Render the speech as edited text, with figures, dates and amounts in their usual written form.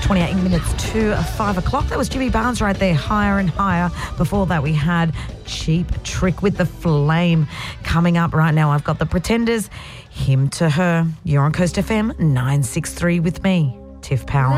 28 minutes to 5 o'clock. That was Jimmy Barnes right there, Higher and Higher. Before that, we had Cheap Trick with the Flame. Coming up right now, I've got The Pretenders, Him to Her. You're on Coast FM 963 with me, Tiff Power.